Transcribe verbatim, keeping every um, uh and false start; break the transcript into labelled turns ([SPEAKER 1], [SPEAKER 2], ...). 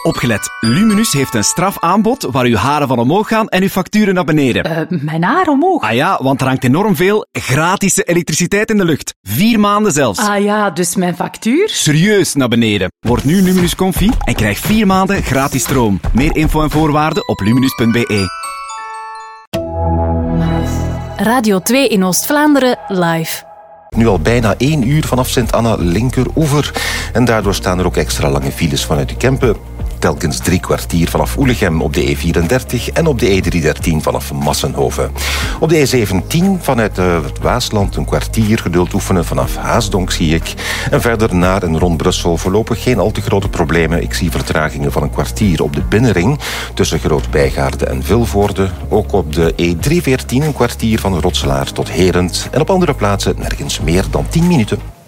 [SPEAKER 1] Opgelet. Luminus heeft een strafaanbod waar uw haren van omhoog gaan en uw facturen naar beneden.
[SPEAKER 2] Uh, mijn haar omhoog?
[SPEAKER 1] Ah ja, want er hangt enorm veel gratis elektriciteit in de lucht. Vier maanden zelfs.
[SPEAKER 2] Ah ja, dus mijn factuur?
[SPEAKER 1] Serieus naar beneden. Word nu Luminus Comfy en krijg vier maanden gratis stroom. Meer info en voorwaarden op luminus punt b e.
[SPEAKER 3] Radio twee in Oost-Vlaanderen live.
[SPEAKER 4] Nu al bijna één uur vanaf Sint-Anna linkeroever. En daardoor staan er ook extra lange files vanuit de Kempen. Telkens drie kwartier vanaf Oelegem op de E vierendertig en op de E driehonderddertien vanaf Massenhoven. Op de E zeventien vanuit het Waasland een kwartier geduld oefenen vanaf Haasdonk zie ik. En verder naar en rond Brussel voorlopig geen al te grote problemen. Ik zie vertragingen van een kwartier op de binnenring tussen Groot-Bijgaarde en Vilvoorde. Ook op de E driehonderdveertien een kwartier van Rotselaar tot Herent. En op andere plaatsen nergens meer dan tien minuten.